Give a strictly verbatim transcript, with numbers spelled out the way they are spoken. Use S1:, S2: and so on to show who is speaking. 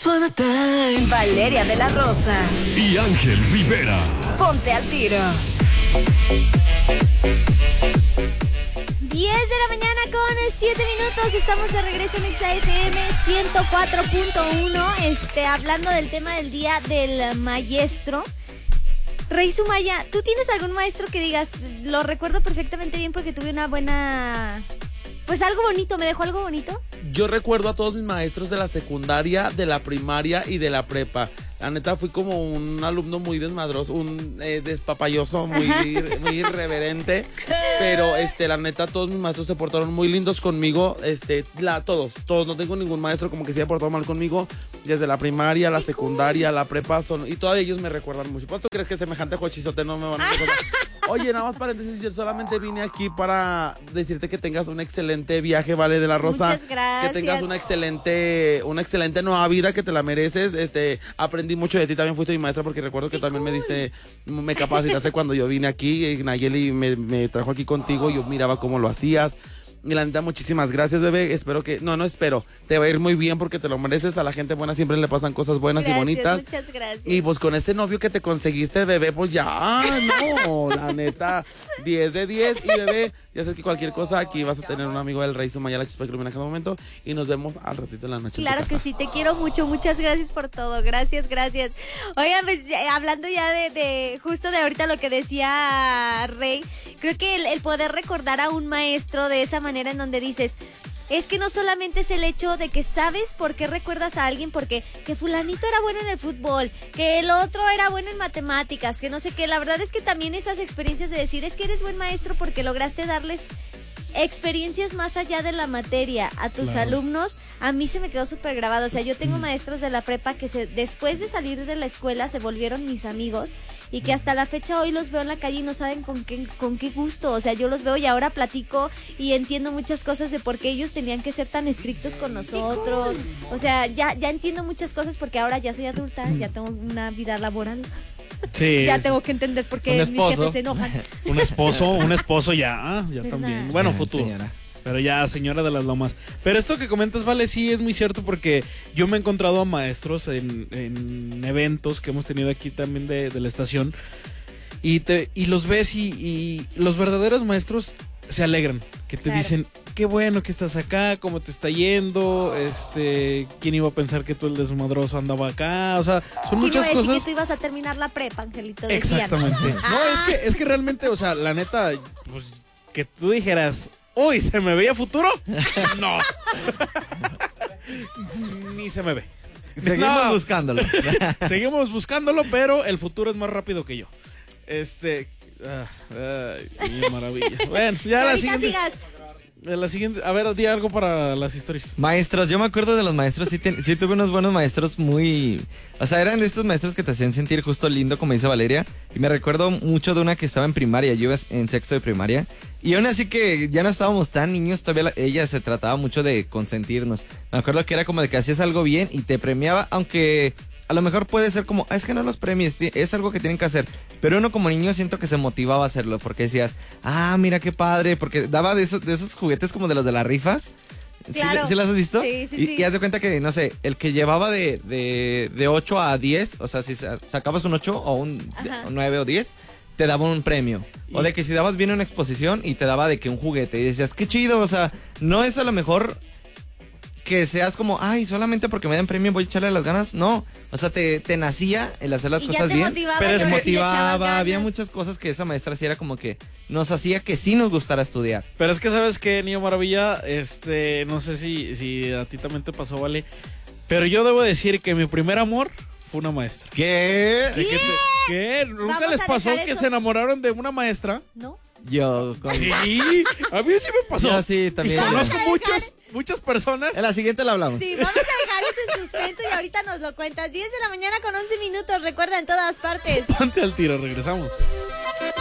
S1: Suena Time.
S2: Valeria de la Rosa
S3: y Ángel Rivera.
S2: Ponte al tiro.
S4: diez de la mañana con siete minutos. Estamos de regreso en X A F M ciento cuatro punto uno. Este, hablando del tema del día del maestro. Rey Sumaya, ¿tú tienes algún maestro que digas, lo recuerdo perfectamente bien porque tuve una buena... Pues algo bonito, ¿me dejó algo bonito?
S5: Yo recuerdo a todos mis maestros de la secundaria, de la primaria y de la prepa. La neta, fui como un alumno muy desmadroso, un eh, despapayoso, muy, muy irreverente. Pero, este, la neta, todos mis maestros se portaron muy lindos conmigo. Este, la, todos, todos. No tengo ningún maestro como que se haya portado mal conmigo. Desde la primaria, la secundaria, la prepa, son, y todos ellos me recuerdan mucho. ¿Pues tú crees que semejante jochizote no me van a recordar? Oye, nada más paréntesis, yo solamente vine aquí para decirte que tengas un excelente viaje, Vale de la Rosa.
S4: Muchas gracias.
S5: Que tengas una excelente, una excelente nueva vida, que te la mereces. Este, aprendí mucho de ti, también fuiste mi maestra porque recuerdo que también me diste, me capacitaste cuando yo vine aquí. Y Nayeli me, me trajo aquí contigo, yo miraba cómo lo hacías. Y la neta, muchísimas gracias, bebé. Espero que, no, no espero, te va a ir muy bien porque te lo mereces. A la gente buena siempre le pasan cosas buenas
S4: Gracias,
S5: y bonitas.
S4: Muchas gracias.
S5: Y pues con ese novio que te conseguiste, bebé, pues ya, no, la neta, diez de diez. Y bebé, ya sabes que cualquier cosa, aquí vas a tener un amigo del Rey Sumaya, la chispa que ilumina cada momento. Y nos vemos al ratito en la noche.
S4: Claro que sí, te quiero mucho, muchas gracias por todo, gracias, gracias. Oigan, pues ya, hablando ya de, de, justo de ahorita lo que decía Rey, creo que el, el poder recordar a un maestro de esa manera en donde dices, es que no solamente es el hecho de que sabes por qué recuerdas a alguien, porque que fulanito era bueno en el fútbol, que el otro era bueno en matemáticas, que no sé qué, la verdad es que también esas experiencias de decir, es que eres buen maestro porque lograste darles experiencias más allá de la materia a tus claro. alumnos, a mí se me quedó súper grabado. O sea, yo tengo maestros de la prepa que se, después de salir de la escuela se volvieron mis amigos y que hasta la fecha hoy los veo en la calle y no saben con qué, con qué gusto. O sea, yo los veo y ahora platico y entiendo muchas cosas de por qué ellos tenían que ser tan estrictos con nosotros. O sea, ya, ya entiendo muchas cosas porque ahora ya soy adulta, ya tengo una vida laboral.
S6: Sí,
S4: ya tengo que entender por qué mis jefes se enojan.
S6: Un esposo, un esposo ya, ya también. Bueno, sí, futuro. Señora. Pero ya, señora de las lomas. Pero esto que comentas, Vale, sí es muy cierto porque yo me he encontrado a maestros en, en eventos que hemos tenido aquí también de, de la estación y, te, y los ves y, y los verdaderos maestros se alegran, que te claro. dicen, qué bueno que estás acá, cómo te está yendo, este, quién iba a pensar que tú el desmadroso andaba acá, o sea, son muchas
S4: iba a decir
S6: cosas.
S4: Que tú ibas a terminar la prepa, Angelito.
S6: Exactamente. Decían. No, es que, es que realmente, o sea, la neta, pues, que tú dijeras, uy, ¿se me veía futuro? No. Ni se me ve.
S7: Seguimos no. buscándolo.
S6: Seguimos buscándolo, pero el futuro es más rápido que yo. Este... Ah, ay, qué maravilla. Bueno, ya la siguiente. Sigas. La siguiente, a ver, di algo para las historias.
S7: Maestros, yo me acuerdo de los maestros, sí, ten, sí tuve unos buenos maestros muy... O sea, eran de estos maestros que te hacían sentir justo lindo, como dice Valeria. Y me recuerdo mucho de una que estaba en primaria, yo iba en sexto de primaria. Y aún así que ya no estábamos tan niños, todavía la, ella se trataba mucho de consentirnos. Me acuerdo que era como de que hacías algo bien y te premiaba, aunque... A lo mejor puede ser como, es que no los premies, es algo que tienen que hacer. Pero uno como niño siento que se motivaba a hacerlo, porque decías, ah, mira qué padre, porque daba de esos, de esos juguetes como de los de las rifas.
S4: Claro.
S7: ¿Sí, ¿sí las has visto?
S4: Sí, sí,
S7: y,
S4: sí.
S7: Y haz de cuenta que, no sé, el que llevaba de, de, de ocho a diez, o sea, si sacabas un ocho o un nueve o diez, te daba un premio. ¿Y? O de que si dabas bien una exposición y te daba de que un juguete. Y decías, qué chido, o sea, no es a lo mejor... que seas como, ay, solamente porque me dan premio voy a echarle las ganas. No, o sea, te, te nacía el hacer las
S4: y
S7: cosas
S4: te
S7: bien.
S4: Motivaba,
S7: pero te
S4: motivaba,
S7: había muchas cosas que esa maestra sí era como que nos hacía que sí nos gustara estudiar.
S6: Pero es que, ¿sabes qué, Niño Maravilla? Este, no sé si, si a ti también te pasó, Vale. Pero yo debo decir que mi primer amor fue una maestra.
S7: ¿Qué?
S6: ¿Qué? ¿Qué? ¿Qué? ¿Nunca les pasó que eso? se enamoraron de una maestra?
S4: No.
S7: Yo con...
S6: Sí, a mí sí me pasó.
S7: Yo sí, también.
S6: Y conozco muchas, muchas personas.
S7: En la siguiente la hablamos.
S4: Sí, vamos a dejar eso en suspenso y ahorita nos lo cuentas. diez de la mañana con once minutos, recuerda, en todas partes.
S6: Ponte al tiro, regresamos.